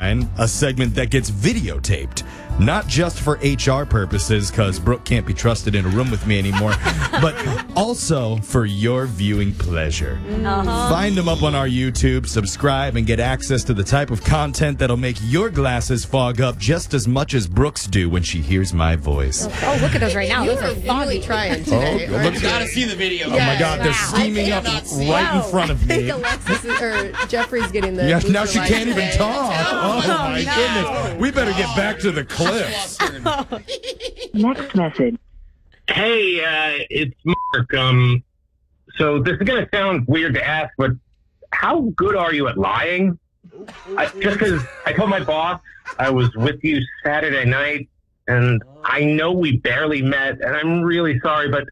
Line, a segment that gets videotaped. Not just for HR purposes, because Brooke can't be trusted in a room with me anymore, but also for your viewing pleasure. Find them up on our YouTube, subscribe, and get access to the type of content that'll make your glasses fog up just as much as Brooke's do when she hears my voice. Oh, look at those right now. You Those are foggy. really trying today. Oh, look, You gotta see the video. oh my God, they're Wow. steaming I up cannot see. right in front of I think me. Alexis or Jeffrey's getting the. Yeah, now loser she line can't even today. talk. Oh, my no. goodness. We better get back to the cliffs. Next message. Hey, it's Mark. So this is going to sound weird to ask, but how good are you at lying? Just because I told my boss I was with you Saturday night, and I know we barely met, and I'm really sorry, but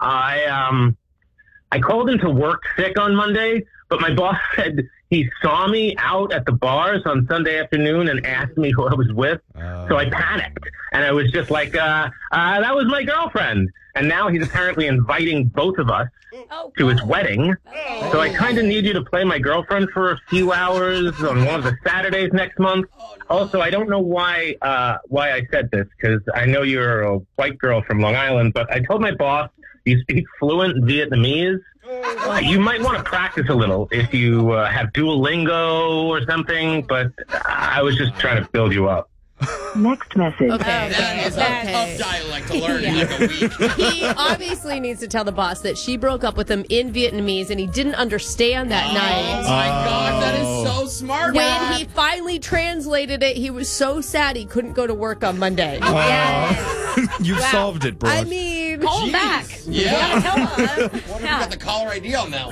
I called into work sick on Monday, but my boss said he saw me out at the bars on Sunday afternoon and asked me who I was with. So I panicked, and I was just like, that was my girlfriend. And now he's apparently inviting both of us to his wedding. So I kind of need you to play my girlfriend for a few hours on one of the Saturdays next month. Also, I don't know why I said this, because I know you're a white girl from Long Island, but I told my boss you speak fluent Vietnamese. You might want to practice a little if you have Duolingo or something, but I was just trying to build you up. Next message. Okay. That is Okay. a tough dialect to learn in like a week. He obviously needs to tell the boss that she broke up with him in Vietnamese and he didn't understand that Oh night. my God, that is so smart. When he finally translated it, he was so sad he couldn't go to work on Monday. You've solved it, Brooke. I mean, Call him back. Yeah. Tell him. Wonder if you got the caller ID on that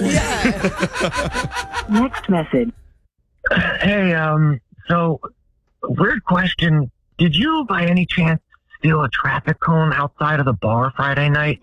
one. Next message. Hey, so, weird question. Did you, by any chance, steal a traffic cone outside of the bar Friday night?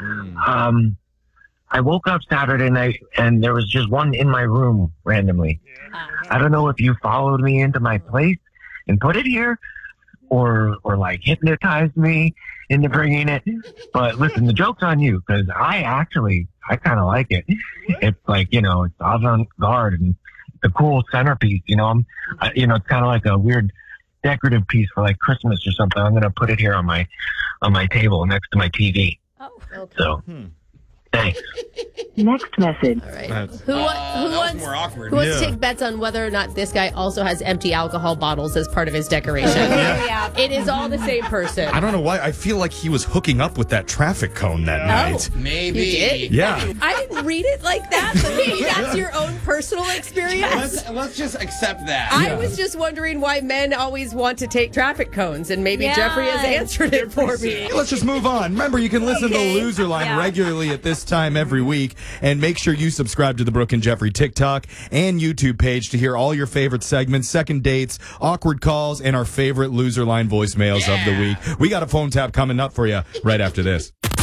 I woke up Saturday night, and there was just one in my room randomly. I don't know if you followed me into my place and put it here, or like hypnotized me into bringing it. But listen, the joke's on you, because I kind of like it. It's like, it's avant-garde and the cool centerpiece, it's kind of like a weird decorative piece for like Christmas or something. I'm going to put it here on my table next to my TV. Oh, okay. So, thanks. Next message. all right. That's- Who That was wants more awkward. who wants to Yeah. take bets on whether or not this guy also has empty alcohol bottles as part of his decoration? Yeah. It is all the same person. I don't know why. I feel like he was hooking up with that traffic cone that night. Maybe. You did? Yeah. I didn't read it like that, but maybe that's your own personal experience. Let's just accept that. I was just wondering why men always want to take traffic cones, and maybe Yeah. Jeffrey has answered it for me. Let's just move on. Remember, you can listen to Okay. the Loser Line Yeah. regularly at this time every week. And make sure you subscribe to the Brooke and Jeffrey TikTok and YouTube page to hear all your favorite segments, second dates, awkward calls, and our favorite Loser Line voicemails of the week. We got a phone tap coming up for you right after this.